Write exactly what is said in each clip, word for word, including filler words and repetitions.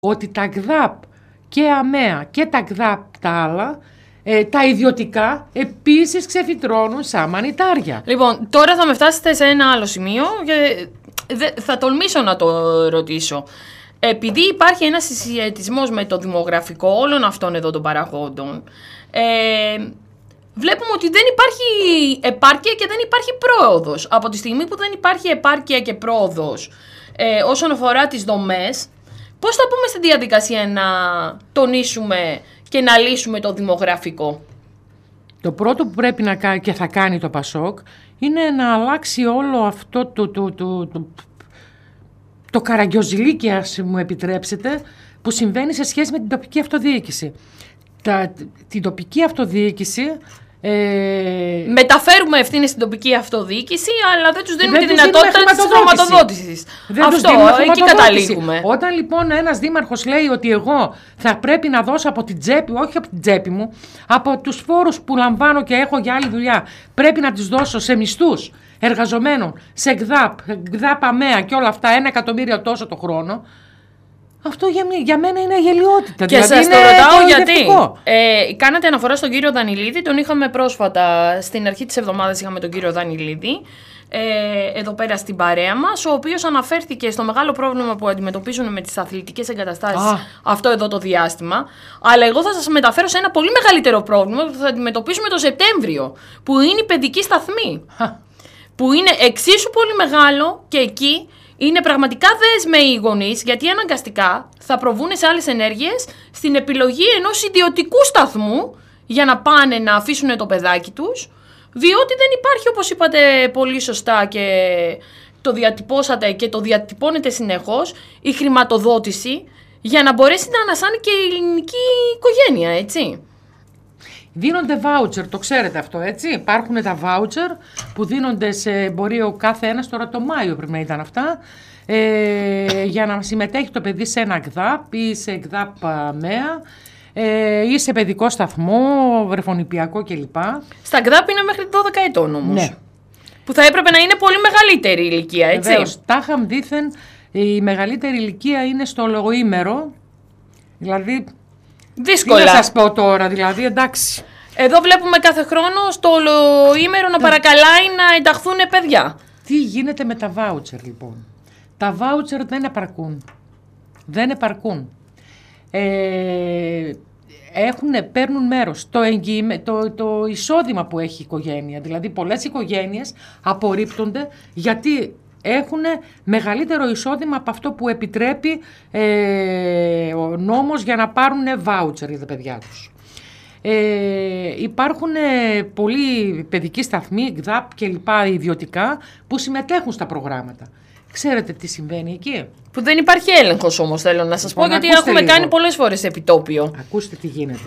ότι τα ΚΔΑΠ και ΑΜΕΑ και τα ΚΔΑΠ τα άλλα, ε, τα ιδιωτικά, επίσης ξεφυτρώνουν σαν μανιτάρια. Λοιπόν, τώρα θα με φτάσετε σε ένα άλλο σημείο και θα τολμήσω να το ρωτήσω. Επειδή υπάρχει ένας συσχετισμός με το δημογραφικό όλων αυτών εδώ των παραγόντων, ε, βλέπουμε ότι δεν υπάρχει επάρκεια και δεν υπάρχει πρόοδος. Από τη στιγμή που δεν υπάρχει επάρκεια και πρόοδος ε, όσον αφορά τις δομές, πώς θα πούμε στη διαδικασία να τονίσουμε και να λύσουμε το δημογραφικό? Το πρώτο που πρέπει να κάνει και θα κάνει το Πασόκ είναι να αλλάξει όλο αυτό το, το, το, το, το καραγκιόζηλίκι, ας μου επιτρέψετε, που συμβαίνει σε σχέση με την τοπική αυτοδιοίκηση. Τα, την τοπική αυτοδιοίκηση... Ε... Μεταφέρουμε ευθύνες στην τοπική αυτοδιοίκηση, αλλά δεν τους δίνουμε δεν τη τους δυνατότητα της χρηματοδότησης. Αυτό, εκεί καταλήγουμε. Όταν λοιπόν ένας δήμαρχος λέει ότι εγώ θα πρέπει να δώσω από την τσέπη, όχι από την τσέπη μου, από τους φόρους που λαμβάνω και έχω για άλλη δουλειά, πρέπει να τις δώσω σε μισθούς εργαζομένων, σε ΚΔΑΠ, ΚΔΑΠ ΑΜΕΑ και όλα αυτά, ένα εκατομμύριο τόσο το χρόνο. Αυτό για, για μένα είναι αγελιότητα. Και δηλαδή σας το ρωτάω γιατί. Ε, κάνατε αναφορά στον κύριο Δανιλίδη, τον είχαμε πρόσφατα, στην αρχή της εβδομάδας είχαμε τον κύριο Δανιλίδη, ε, εδώ πέρα στην παρέα μας, ο οποίος αναφέρθηκε στο μεγάλο πρόβλημα που αντιμετωπίζουν με τις αθλητικές εγκαταστάσεις ah. αυτό εδώ το διάστημα. Αλλά εγώ θα σας μεταφέρω σε ένα πολύ μεγαλύτερο πρόβλημα που θα αντιμετωπίσουμε το Σεπτέμβριο, που είναι η παιδική σταθμή. Ah. Που είναι εξίσου πολύ μεγάλο και εκεί είναι πραγματικά δέσμοι οι γονείς, γιατί αναγκαστικά θα προβούν σε άλλες ενέργειες στην επιλογή ενός ιδιωτικού σταθμού για να πάνε να αφήσουν το παιδάκι τους, διότι δεν υπάρχει, όπως είπατε πολύ σωστά και το διατυπώσατε και το διατυπώνετε συνεχώς, η χρηματοδότηση για να μπορέσει να ανασάνει και η ελληνική οικογένεια, έτσι. Δίνονται βάουτσερ, το ξέρετε αυτό, έτσι. Υπάρχουν τα βάουτσερ που δίνονται σε εμπορίο κάθε ένας, τώρα το Μάιο πρέπει να ήταν αυτά, ε, για να συμμετέχει το παιδί σε ένα ΚΔΑΠ ή σε ΚΔΑΠ ΑΜΕΑ ε, ή σε παιδικό σταθμό, βρεφονιπιακό κλπ. Στα ΚΔΑΠ είναι μέχρι δώδεκα ετών όμως. Ναι. Που θα έπρεπε να είναι πολύ μεγαλύτερη ηλικία, έτσι. Βεβαίως, τάχαμ δήθεν η μεγαλύτερη ηλικία είναι στο λογοήμερο, δηλαδή... Δύσκολα. Τι να σας πω τώρα, δηλαδή, εντάξει. Εδώ βλέπουμε κάθε χρόνο στο ολοήμερο να παρακαλάει να ενταχθούν παιδιά. Τι γίνεται με τα βάουτσερ, λοιπόν. Τα βάουτσερ δεν επαρκούν. Δεν επαρκούν. Ε, έχουνε, παίρνουν μέρος το, εγγυη, το, το εισόδημα που έχει η οικογένεια. Δηλαδή, πολλές οικογένειες απορρίπτονται γιατί... έχουν μεγαλύτερο εισόδημα από αυτό που επιτρέπει ε, ο νόμος για να πάρουν βάουτσερ για τα παιδιά τους. Ε, υπάρχουν πολλοί παιδικοί σταθμοί, ΚΔΑΠ και λοιπά ιδιωτικά που συμμετέχουν στα προγράμματα. Ξέρετε τι συμβαίνει εκεί? Που δεν υπάρχει έλεγχος όμως, θέλω να σας λοιπόν, πω, γιατί έχουμε λίγο. κάνει πολλές φορές επιτόπιο. Ακούστε τι γίνεται.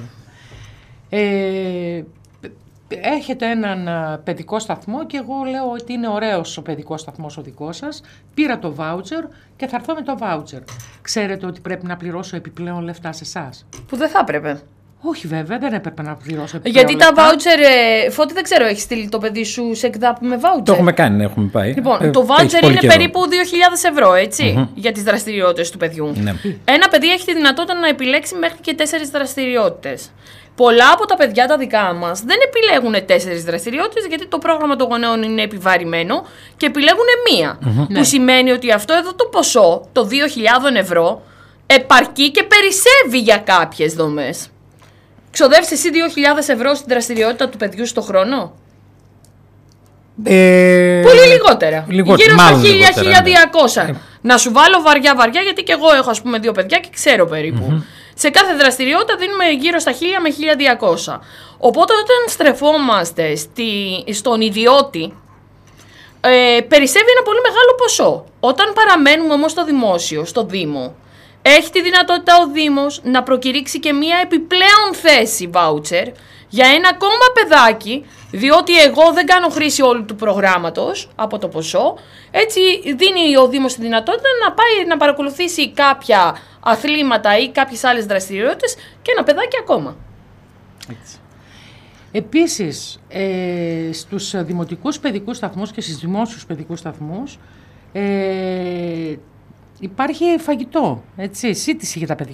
Ε, Έχετε έναν παιδικό σταθμό και εγώ λέω ότι είναι ωραίος ο παιδικός σταθμός ο δικός σας. Πήρα το βάουτσερ και θα έρθω με το βάουτσερ. Ξέρετε ότι πρέπει να πληρώσω επιπλέον λεφτά σε εσάς? Που δεν θα έπρεπε. Όχι βέβαια, δεν έπρεπε να πληρώσω επιπλέον Γιατί λεφτά. τα βάουτσερ, ε, Φώτη, δεν ξέρω, έχει στείλει το παιδί σου σε ΚΔΑΠ με βάουτσερ? Το έχουμε κάνει, έχουμε πάει. Λοιπόν, ε, το βάουτσερ είναι καιρό. περίπου δύο χιλιάδες ευρώ, έτσι, mm-hmm. για τις δραστηριότητες του παιδιού. Ναι. Ένα παιδί έχει τη δυνατότητα να επιλέξει μέχρι και τέσσερις δραστηριότητες. Πολλά από τα παιδιά τα δικά μας δεν επιλέγουν τέσσερις δραστηριότητες γιατί το πρόγραμμα των γονέων είναι επιβαρημένο και επιλέγουν μία. Mm-hmm. Που ναι. σημαίνει ότι αυτό εδώ το ποσό, το δύο χιλιάδες ευρώ, επαρκεί και περισσεύει για κάποιες δομές. Ξοδεύεις εσύ δύο χιλιάδες ευρώ στην δραστηριότητα του παιδιού στο χρόνο? Ε... Πολύ λιγότερα. Λιγότερο, γύρω στα χίλια με χίλια διακόσια. Ναι. Να σου βάλω βαριά βαριά, γιατί και εγώ έχω ας πούμε δύο παιδιά και ξέρω περίπου. Mm-hmm. Σε κάθε δραστηριότητα δίνουμε γύρω στα χίλια με χίλια διακόσια. Οπότε όταν στρεφόμαστε στη, στον ιδιώτη, ε, περισσεύει ένα πολύ μεγάλο ποσό. Όταν παραμένουμε όμως στο δημόσιο, στο Δήμο, έχει τη δυνατότητα ο Δήμος να προκηρύξει και μία επιπλέον θέση βάουτσερ για ένα ακόμα παιδάκι, διότι εγώ δεν κάνω χρήση όλου του προγράμματος από το ποσό. Έτσι δίνει ο Δήμος τη δυνατότητα να πάει να παρακολουθήσει κάποια αθλήματα ή κάποιες άλλες δραστηριότητες και ένα παιδάκι ακόμα. Έτσι. Επίσης, ε, στους δημοτικούς παιδικούς σταθμούς και στους δημόσιους παιδικούς σταθμούς, ε, υπάρχει φαγητό, έτσι, σύντηση για τα παιδιά.